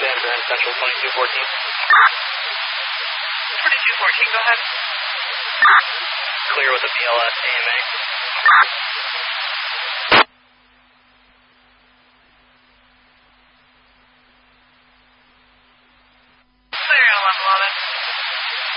San Fran Central 2214. 2214, go ahead. Clear with a BLS AMA.